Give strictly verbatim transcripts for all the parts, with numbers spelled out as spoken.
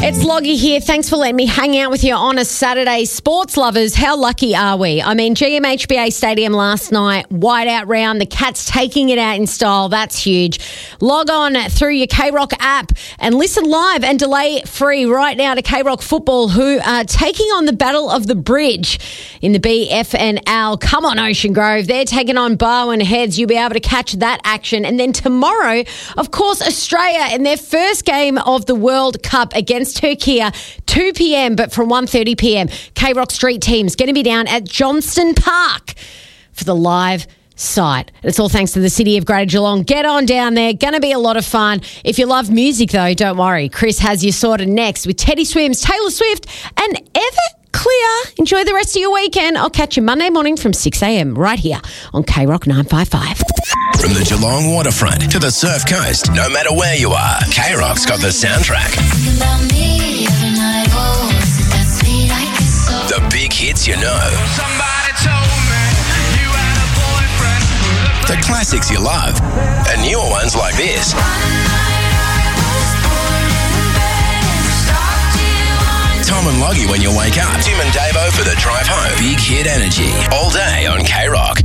It's Loggy here. Thanks for letting me hang out with you on a Saturday. Sports lovers, how lucky are we? I mean, G M H B A Stadium last night, whiteout round, the Cats taking it out in style. That's huge. Log on through your K-Rock app and listen live and delay free right now to K-Rock Football, who are taking on the Battle of the Bridge in the B F N L. Come on, Ocean Grove. They're taking on Barwon Heads. You'll be able to catch that action. And then tomorrow, of course, Australia in their first game of the World Cup against Turkey, two p.m. but from one thirty p.m. K-Rock Street Team's going to be down at Johnston Park for the live site. It's all thanks to the City of Greater Geelong. Get on down there. Going to be a lot of fun. If you love music, though, don't worry. Chris has you sorted next with Teddy Swims, Taylor Swift, and Everclear. Enjoy the rest of your weekend. I'll catch you Monday morning from six a.m. right here on K-Rock nine fifty-five. From the Geelong waterfront to the surf coast, no matter where you are, K-Rock's got the soundtrack. The big hits you know. Somebody told me you had a boyfriend. The classics you love. And newer ones like this. Tom and Loggy when you wake up. Tim and Davo for the drive home. Big hit energy. All day on K-Rock.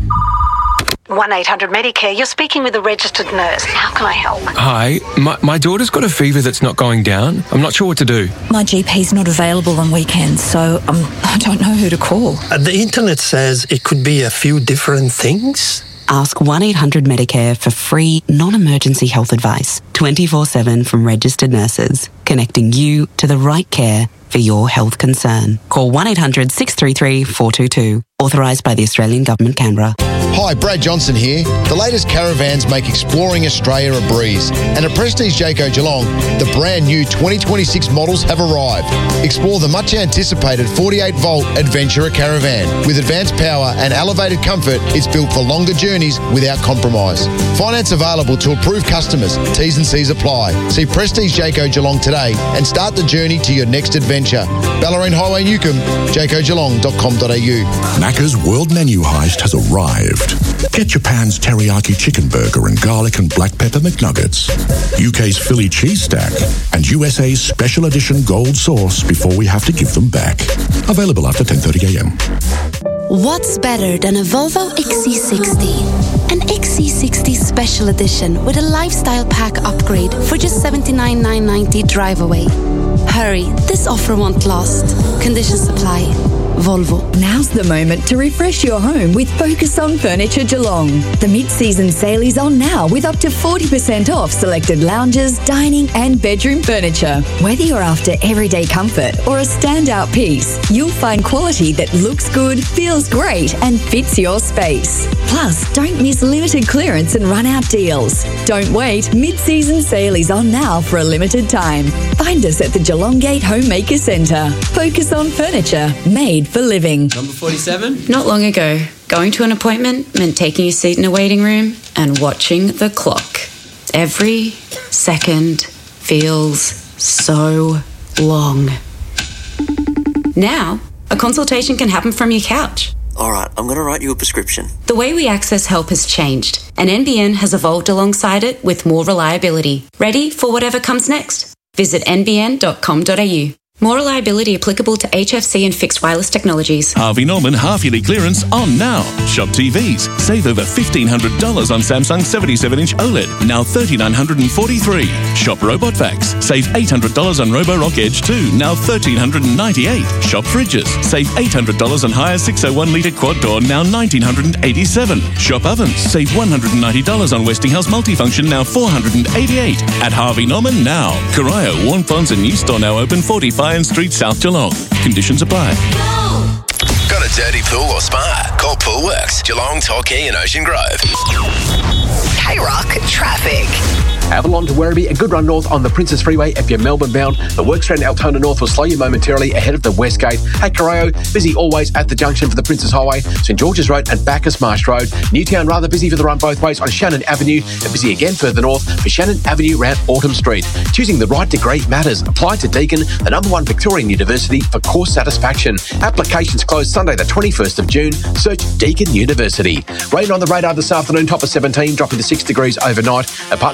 one eight hundred Medicare, you're speaking with a registered nurse. How can I help? Hi, my, my daughter's got a fever that's not going down. I'm not sure what to do. My G P's not available on weekends, so um, I don't know who to call. Uh, the internet says it could be a few different things. Ask one eight hundred Medicare for free, non-emergency health advice, twenty-four seven from registered nurses, connecting you to the right care for your health concern. Call one eight hundred six three three four two two. Authorised by the Australian Government, Canberra. Hi, Brad Johnson here. The latest caravans make exploring Australia a breeze. And at Prestige Jayco Geelong, the brand new twenty twenty-six models have arrived. Explore the much anticipated forty-eight volt Adventurer Caravan. With advanced power and elevated comfort, it's built for longer journeys without compromise. Finance available to approved customers. T's and C's apply. See Prestige Jayco Geelong today and start the journey to your next adventure. Ballerine Highway, Newcomb, jayco geelong dot com dot a u. Macca's World Menu Heist has arrived. Get Japan's teriyaki chicken burger and garlic and black pepper McNuggets, U K's Philly cheese stack, and U S A's special edition gold sauce before we have to give them back. Available after ten thirty a.m. What's better than a Volvo X C sixty? An X C sixty Special Edition with a lifestyle pack upgrade for just seventy-nine thousand nine hundred ninety drive away. Hurry, this offer won't last. Conditions apply. Volvo. Now's the moment to refresh your home with Focus on Furniture Geelong. The mid-season sale is on now with up to forty percent off selected lounges, dining and bedroom furniture. Whether you're after everyday comfort or a standout piece, you'll find quality that looks good, feels great and fits your space. Plus, don't miss limited clearance and run-out deals. Don't wait, mid-season sale is on now for a limited time. Find us at the Geelong Gate Homemaker Centre. Focus on Furniture, made for living. Number forty-seven? Not long ago, going to an appointment meant taking a seat in a waiting room and watching the clock. Every second feels so long. Now, a consultation can happen from your couch. All right, I'm going to write you a prescription. The way we access help has changed, and N B N has evolved alongside it with more reliability. Ready for whatever comes next? Visit n b n dot com dot a u. More reliability applicable to H F C and fixed wireless technologies. Harvey Norman half-yearly clearance on now. Shop T Vs. Save over fifteen hundred dollars on Samsung seventy-seven inch OLED, now three thousand nine hundred forty-three dollars. Shop Robot Vacs. Save eight hundred dollars on Roborock Edge two, now one thousand three hundred ninety-eight dollars. Shop Fridges. Save eight hundred dollars on Haier six oh one litre quad door, now one thousand nine hundred eighty-seven dollars. Shop Ovens. Save one hundred ninety dollars on Westinghouse Multifunction, now four hundred eighty-eight dollars. At Harvey Norman now. Corio, Warn Ponds and new store now open, forty Fine Street, South Geelong. Conditions apply. Got a dirty pool or spa? Call Poolworks, Geelong, Torquay and Ocean Grove. K-Rock traffic. Avalon to Werribee, a good run north on the Princes Freeway if you're Melbourne bound. The works around Altona North will slow you momentarily ahead of the West Gate. At Corio, busy always at the junction for the Princes Highway, St George's Road and Bacchus Marsh Road. Newtown rather busy for the run both ways on Shannon Avenue and busy again further north for Shannon Avenue round Autumn Street. Choosing the right degree matters. Apply to Deakin, the number one Victorian university, for course satisfaction. Applications close Sunday the twenty-first of June. Search Deakin University. Rain on the radar this afternoon, top of seventeen, dropping to six degrees overnight. A partly cloudy top of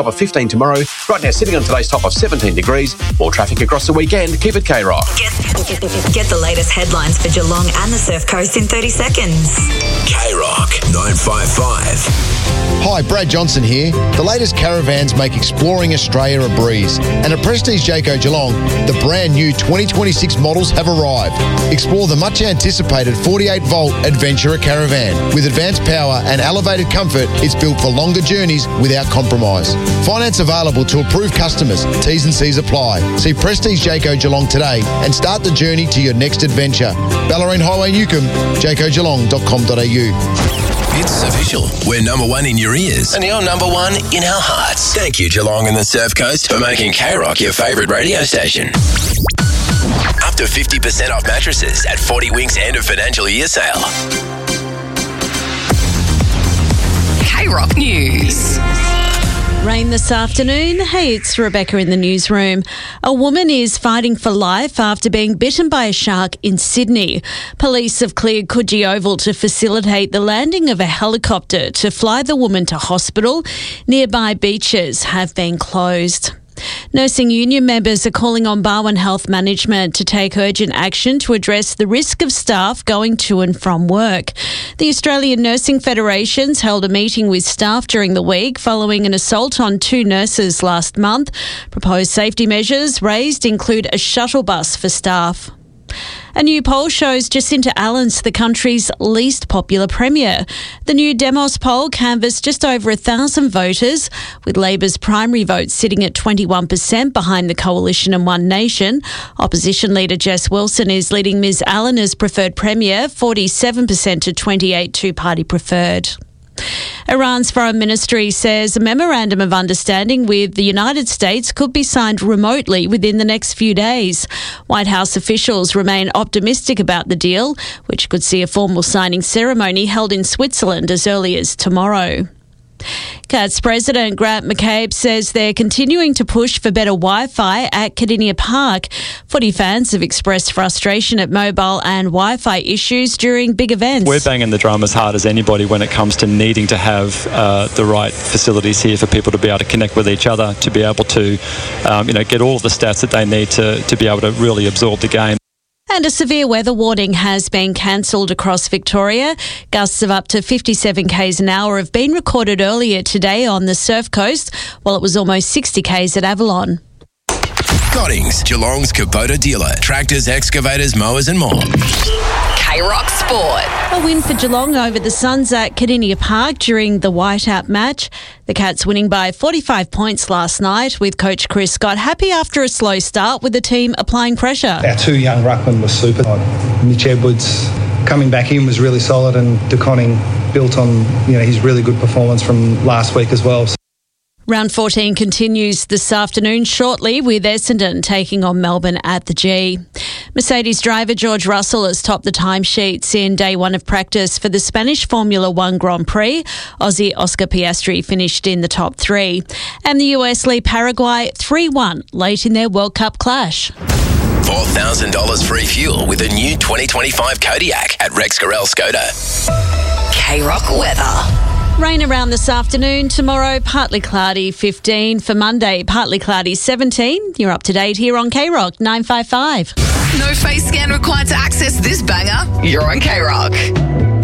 of fifteen tomorrow. Right now, sitting on today's top of seventeen degrees. More traffic across the weekend. Keep it K-Rock. Get, get the latest headlines for Geelong and the Surf Coast in thirty seconds. K-Rock nine five five. Hi, Brad Johnson here. The latest caravans make exploring Australia a breeze. And at Prestige Jayco Geelong, the brand new twenty twenty-six models have arrived. Explore the much anticipated forty-eight volt Adventurer Caravan. With advanced power and elevated comfort, it's built for longer journeys without compromise. Finance available to approved customers. T's and C's apply. See Prestige Jayco Geelong today and start the journey to your next adventure. Ballerine Highway Newcomb, jayco geelong dot com dot a u. It's official. We're number one in your ears and you're number one in our hearts. Thank you, Geelong and the Surf Coast, for making K-Rock your favourite radio station. Up to fifty percent off mattresses at forty Winks end of financial year sale. K-Rock News. Rain this afternoon. Hey, it's Rebecca in the newsroom. A woman is fighting for life after being bitten by a shark in Sydney. Police have cleared Coogee Oval to facilitate the landing of a helicopter to fly the woman to hospital. Nearby beaches have been closed. Nursing union members are calling on Barwon Health Management to take urgent action to address the risk of staff going to and from work. The Australian Nursing Federation's held a meeting with staff during the week following an assault on two nurses last month. Proposed safety measures raised include a shuttle bus for staff. A new poll shows Jacinta Allen's the country's least popular premier. The new Demos poll canvassed just over a thousand voters, with Labor's primary vote sitting at twenty-one percent behind the Coalition and One Nation. Opposition leader Jess Wilson is leading Ms Allen as preferred premier, forty-seven percent to twenty-eight two-party preferred. Iran's foreign ministry says a memorandum of understanding with the United States could be signed remotely within the next few days. White House officials remain optimistic about the deal, which could see a formal signing ceremony held in Switzerland as early as tomorrow. Cats President Grant McCabe says they're continuing to push for better Wi-Fi at Kardinia Park. Footy fans have expressed frustration at mobile and Wi-Fi issues during big events. We're banging the drum as hard as anybody when it comes to needing to have uh, the right facilities here for people to be able to connect with each other, to be able to um, you know, get all of the stats that they need to, to be able to really absorb the game. And a severe weather warning has been cancelled across Victoria. Gusts of up to fifty-seven kays an hour have been recorded earlier today on the Surf Coast, while it was almost sixty kays at Avalon. Cottings, Geelong's Kubota dealer. Tractors, excavators, mowers and more. K-Rock Sport. A win for Geelong over the Suns at Kardinia Park during the Whiteout match. The Cats winning by forty-five points last night, with coach Chris Scott happy after a slow start with the team applying pressure. Our two young ruckmen were super. Mitch Edwards coming back in was really solid, and De Koning built on you know his really good performance from last week as well. Round fourteen continues this afternoon shortly, with Essendon taking on Melbourne at the G. Mercedes driver George Russell has topped the timesheets in day one of practice for the Spanish Formula One Grand Prix. Aussie Oscar Piastri finished in the top three. And the U S lead Paraguay three one late in their World Cup clash. four thousand dollars free fuel with a new twenty twenty-five Kodiak at Rex Gorell Skoda. K-Rock weather. Rain around this afternoon. Tomorrow, partly cloudy, fifteen. For Monday, partly cloudy, seventeen. You're up to date here on K-Rock nine five five. No face scan required to access this banger. You're on K-Rock.